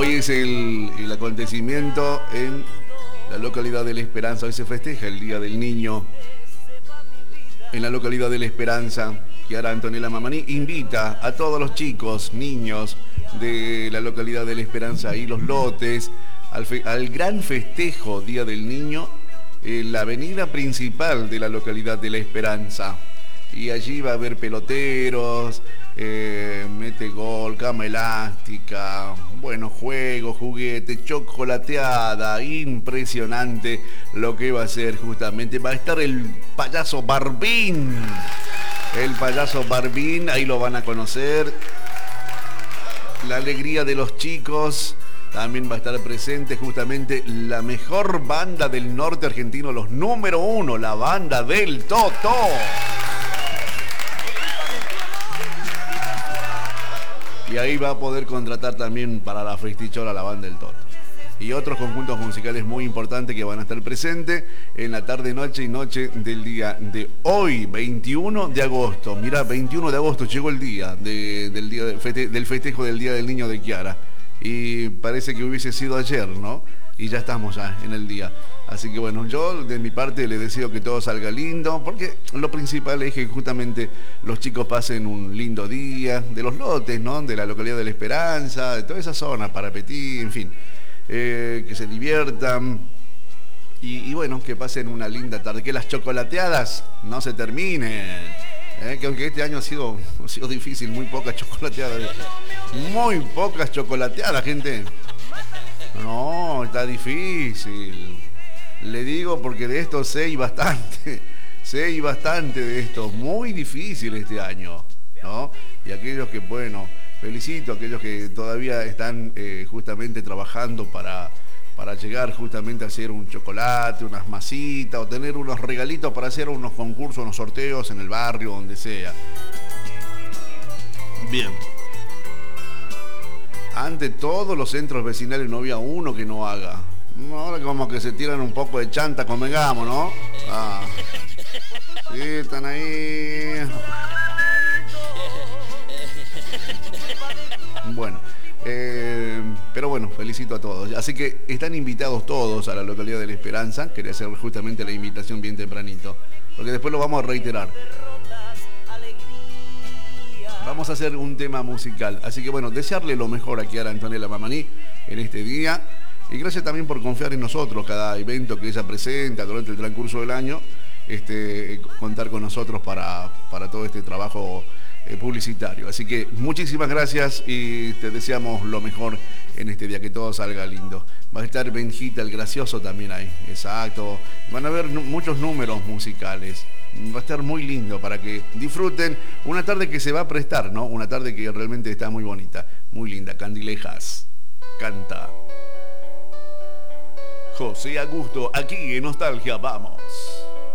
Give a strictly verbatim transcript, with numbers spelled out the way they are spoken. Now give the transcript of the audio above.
Hoy es el, el acontecimiento en la localidad de La Esperanza. Hoy se festeja el Día del Niño en la localidad de La Esperanza. Kiara Antonella Mamani invita a todos los chicos, niños de la localidad de La Esperanza y Los Lotes al, fe, al gran festejo Día del Niño en la avenida principal de la localidad de La Esperanza. Y allí va a haber peloteros, eh, mete gol, cama elástica, buenos juegos, juguetes, chocolateada, impresionante lo que va a ser justamente. Va a estar el payaso Barbín, el payaso Barbín, ahí lo van a conocer. La alegría de los chicos, también va a estar presente justamente la mejor banda del norte argentino, los número uno, la banda del Toto. Y ahí va a poder contratar también para la festichola la banda del Toto. Y otros conjuntos musicales muy importantes que van a estar presentes en la tarde, noche y noche del día de hoy, veintiuno de agosto. Mirá, veintiuno de agosto llegó el día, de, del, día de feste, del festejo del Día del Niño de Kiara. Y parece que hubiese sido ayer, ¿no? Y ya estamos ya en el día. Así que bueno, yo de mi parte le deseo que todo salga lindo, porque lo principal es que justamente los chicos pasen un lindo día, de Los Lotes, ¿no? De la localidad de La Esperanza, de toda esa zona, Parapetí, en fin, eh, que se diviertan y, y bueno, que pasen una linda tarde, que las chocolateadas no se terminen, ¿eh? Que aunque este año ha sido, ha sido difícil, muy pocas chocolateadas, muy pocas chocolateadas, gente. No, está difícil. Le digo porque de esto sé y bastante, sé y bastante de esto, muy difícil este año, ¿no? Y aquellos que, bueno, felicito a aquellos que todavía están eh, justamente trabajando para, para llegar justamente a hacer un chocolate, unas masitas o tener unos regalitos para hacer unos concursos, unos sorteos en el barrio, donde sea. Bien. Ante todos los centros vecinales no había uno que no haga. Ahora como que se tiran un poco de chanta, convengamos, ¿no? Ah. Sí, están ahí. Bueno, eh, pero bueno, felicito a todos. Así que están invitados todos a la localidad de La Esperanza. Quería hacer justamente la invitación bien tempranito, porque después lo vamos a reiterar. Vamos a hacer un tema musical. Así que bueno, desearle lo mejor a Kiara Antonella Mamani en este día. Y gracias también por confiar en nosotros, cada evento que ella presenta durante el transcurso del año, este, contar con nosotros para, para todo este trabajo eh, publicitario. Así que muchísimas gracias y te deseamos lo mejor en este día, que todo salga lindo. Va a estar Benjita el Gracioso también ahí, exacto. Van a haber muchos números musicales. Va a estar muy lindo para que disfruten una tarde que se va a prestar, ¿no? Una tarde que realmente está muy bonita, muy linda. Candilejas canta José Augusto, aquí en Nostalgia Vamos.